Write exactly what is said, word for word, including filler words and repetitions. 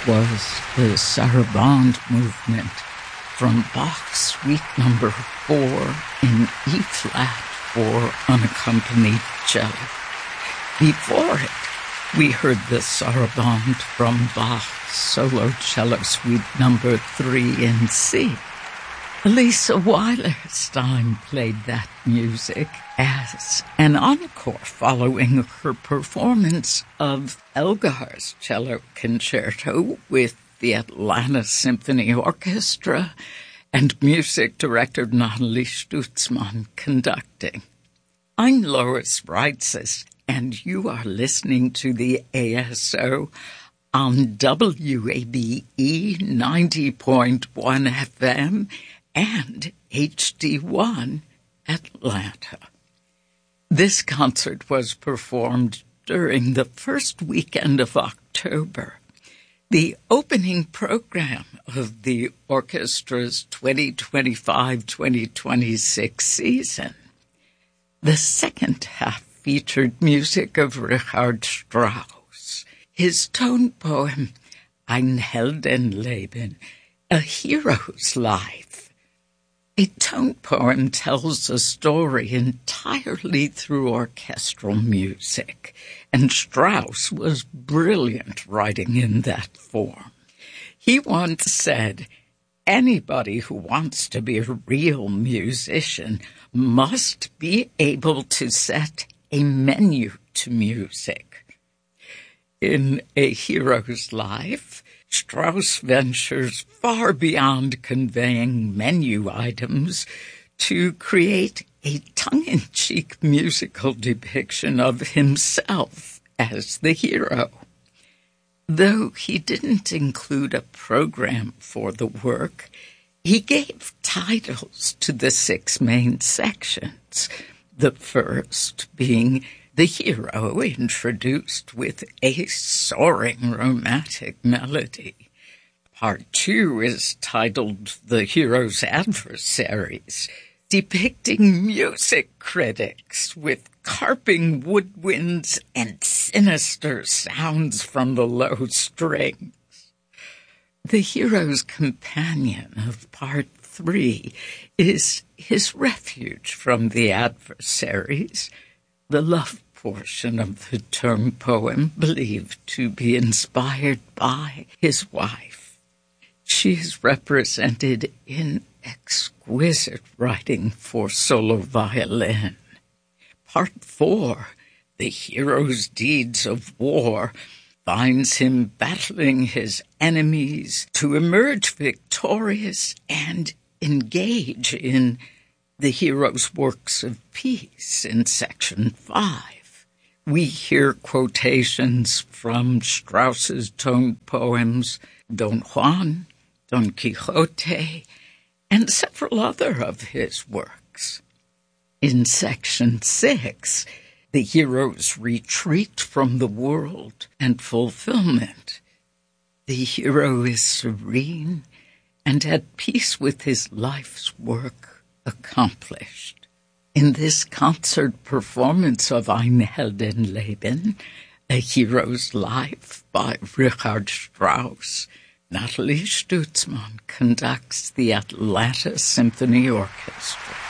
was the Sarabande movement from Bach's Suite Number Four in E flat for unaccompanied cello. Before it, we heard the Sarabande from Bach's Solo Cello Suite Number Three in C. Elisa Weilerstein played that music as an encore following her performance of Elgar's cello concerto with the Atlanta Symphony Orchestra and music director Nathalie Stutzmann conducting. I'm Lois Reitzes, and you are listening to the A S O on W A B E ninety point one F M and H D one Atlanta. This concert was performed during the first weekend of October, the opening program of the orchestra's twenty twenty-five twenty twenty-six season. The second half featured music of Richard Strauss, his tone poem Ein Heldenleben, A Hero's Life. A tone poem tells a story entirely through orchestral music, and Strauss was brilliant writing in that form. He once said, "Anybody who wants to be a real musician must be able to set a menu to music." In A Hero's Life, Strauss ventures far beyond conveying menu items to create a tongue-in-cheek musical depiction of himself as the hero. Though he didn't include a program for the work, he gave titles to the six main sections, the first being the hero introduced with a soaring romantic melody. Part two is titled The Hero's Adversaries, depicting music critics with carping woodwinds and sinister sounds from the low strings. The hero's companion of part three is his refuge from the adversaries, the love portion of the tone poem believed to be inspired by his wife. She is represented in exquisite writing for solo violin. Part four, the hero's deeds of war, finds him battling his enemies to emerge victorious and engage in the hero's works of peace in section five. We hear quotations from Strauss's tone poems Don Juan, Don Quixote, and several other of his works. In section six, the hero's retreat from the world and fulfillment. The hero is serene and at peace with his life's work accomplished. In this concert performance of Ein Heldenleben, A Hero's Life by Richard Strauss, Nathalie Stutzmann conducts the Atlanta Symphony Orchestra.